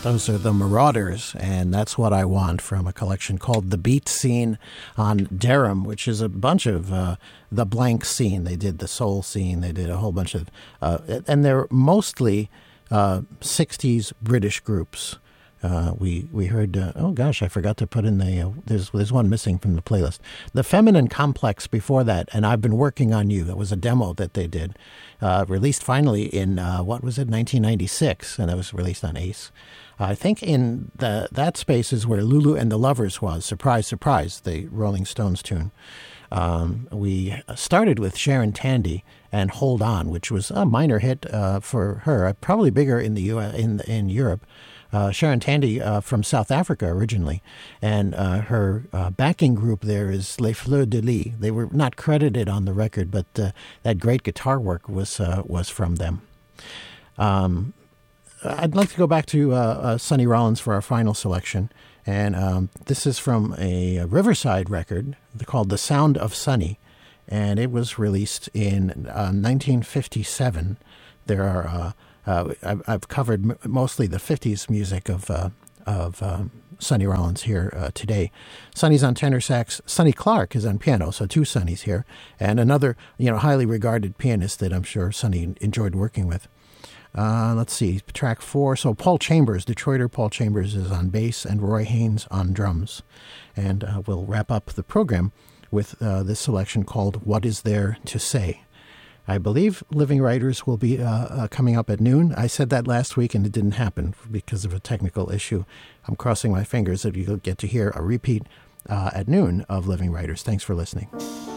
Those are the Marauders, and That's What I Want from a collection called The Beat Scene on Dereham, which is a bunch of the blank scene. They did the soul scene. They did a whole bunch of, and they're mostly 60s British groups. We heard, oh gosh, I forgot to put in the, there's one missing from the playlist. The Feminine Complex before that, and I've Been Working on You. That was a demo that they did, released finally in, 1996, and it was released on Ace. I think in that space is where Lulu and the Lovers was. Surprise, surprise, the Rolling Stones tune. We started with Sharon Tandy and Hold On, which was a minor hit for her, probably bigger in the in Europe. Sharon Tandy from South Africa originally, and her backing group there is Les Fleurs de Lis. They were not credited on the record, but that great guitar work was from them. I'd like to go back to Sonny Rollins for our final selection, and this is from a Riverside record called The Sound of Sonny, and it was released in 1957. There are I've covered mostly the 50s music of Sonny Rollins here today. Sonny's on tenor sax. Sonny Clark is on piano, so two Sonnys here, and another highly regarded pianist that I'm sure Sonny enjoyed working with. Let's see, track 4. So Paul Chambers, Detroiter Paul Chambers, is on bass and Roy Haynes on drums. And we'll wrap up the program with this selection called What Is There to Say? I believe Living Writers will be coming up at noon. I said that last week and it didn't happen because of a technical issue. I'm crossing my fingers that you'll get to hear a repeat at noon of Living Writers. Thanks for listening.